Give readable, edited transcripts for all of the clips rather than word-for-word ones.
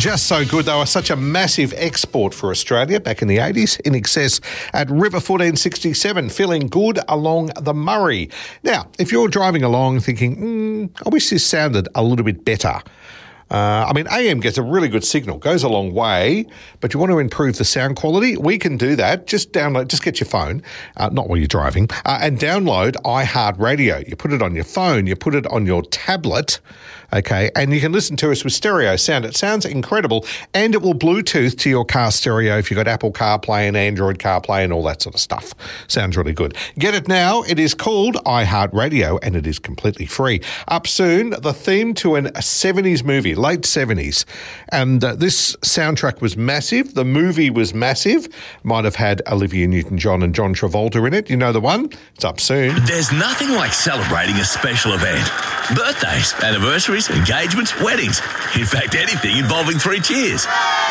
Just So Good. They were such a massive export for Australia back in the 80s, In Excess at River 1467, feeling good along the Murray. Now, if you're driving along thinking, I wish this sounded a little bit better. AM gets a really good signal, goes a long way, but you want to improve the sound quality? We can do that. Just get your phone, not while you're driving, and download iHeartRadio. You put it on your phone, you put it on your tablet, okay, and you can listen to us with stereo sound. It sounds incredible, and it will Bluetooth to your car stereo if you've got Apple CarPlay and Android CarPlay and all that sort of stuff. Sounds really good. Get it now. It is called iHeartRadio, and it is completely free. Up soon, the theme to a 70s movie, late 70s. And this soundtrack was massive. The movie was massive. Might have had Olivia Newton-John and John Travolta in it. You know the one? It's up soon. There's nothing like celebrating a special event. Birthdays, anniversaries, engagements, weddings. In fact, anything involving 3 cheers.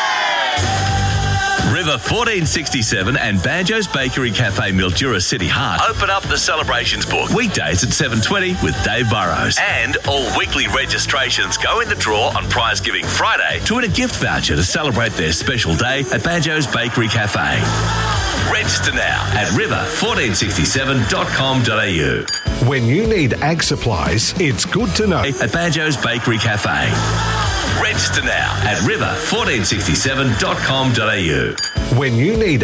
River 1467 and Banjo's Bakery Cafe Mildura City Heart open up the celebrations book weekdays at 7:20 with Dave Burrows. And all weekly registrations go in the draw on Prize Giving Friday to win a gift voucher to celebrate their special day at Banjo's Bakery Cafe. Register now at river1467.com.au. When you need ag supplies, it's good to know. At Banjo's Bakery Cafe. Register now at river1467.com.au. When you need